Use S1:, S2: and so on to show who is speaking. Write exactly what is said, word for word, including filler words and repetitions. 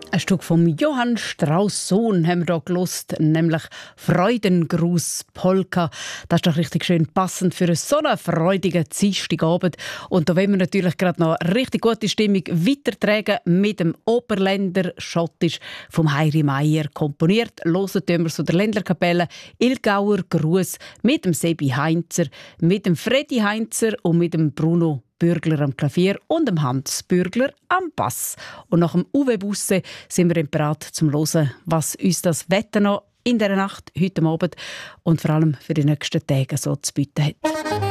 S1: Ein Stück vom Johann Strauss Sohn haben wir hier gehört, nämlich Freudengruß Polka. Das ist doch richtig schön passend für einen so einen freudigen Dienstagabend. Und da wollen wir natürlich gerade noch eine richtig gute Stimmung weitertragen mit dem Oberländer Schottisch vom Heiri Meier komponiert. Hören wir es von der Ländlerkapelle Ilgauer Gruß mit dem Sebi Heinzer, mit dem Freddy Heinzer und mit dem Bruno Bürgler am Klavier und dem Hans Bürgler am Bass. Und nach dem Uwe Busse sind wir bereit zum Hören, was uns das Wetter noch in dieser Nacht, heute Abend und vor allem für die nächsten Tage so zu bieten hat.